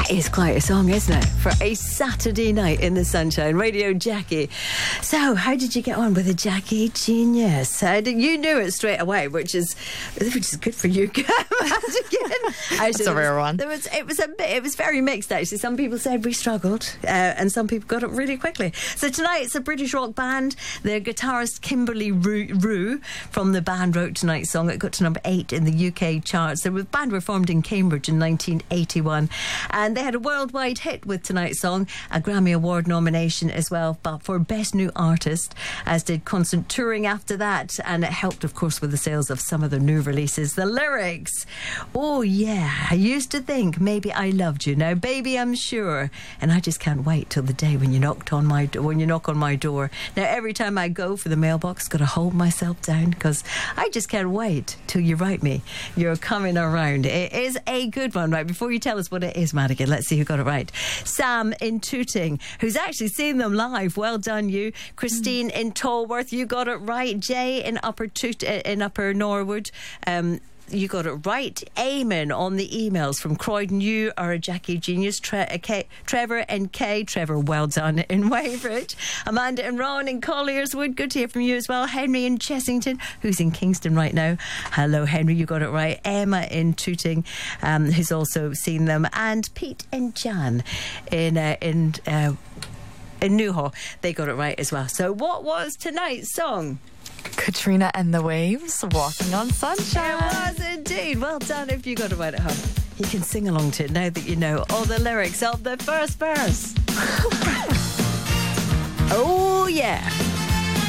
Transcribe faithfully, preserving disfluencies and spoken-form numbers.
That is quite a song, isn't it? For a Saturday night in the sunshine. Radio Jackie. So, how did you get on with the Jackie Genius? How did, you knew it straight away, which is which is good for you. It's a rare one. There was, it was a bit, it was very mixed actually. Some people said we struggled, uh, and some people got it really quickly. So tonight it's a British rock band. The guitarist Kimberly Rue, Rue from the band wrote tonight's song. It got to number eight in the U K charts. The band were formed in Cambridge in nineteen eighty-one, and they had a worldwide hit with tonight's song, a Grammy Award nomination as well, but for Best New Artist, as did constant touring after that, and it helped, of course, with the sales of some of their new releases. The lyrics, oh yeah, I used to think maybe I loved you. Now, baby, I'm sure, and I just can't wait till the day when you knocked on my do- when you knock on my door. Now, every time I go for the mailbox, got to hold myself down because I just can't wait till you write me. You're coming around. It is a good one, right? Before you tell us what it is, Madigan, let's see who got it right. Sam in Tooting, who's actually seen them live. Well done, you. Christine mm. in Tolworth, you got it right. Jay in Upper Toot- in Upper Norwood, um, you got it right. Eamon on the emails from Croydon, you are a Jackie Genius. Tre- uh, K- Trevor and Kay, Trevor, well done in Weybridge. Amanda and Ron in Collierswood, good to hear from you as well. Henry in Chessington, who's in Kingston right now. Hello, Henry, you got it right. Emma in Tooting, um, who's also seen them, and Pete and Jan in uh, in uh, in Newhall, they got it right as well. So, what was tonight's song? Katrina and the Waves, Walking on Sunshine. It was indeed. Well done if you got it right at home. You can sing along to it now that you know all the lyrics of the first verse. Oh, yeah.